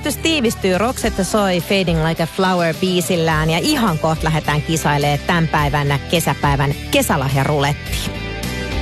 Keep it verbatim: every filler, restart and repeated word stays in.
lähetys tiivistyy. Roxette soi Fading Like a Flower -biisillään ja ihan kohta lähdetään kisailemaan tämän päivän kesäpäivän kesälahjarulettiin.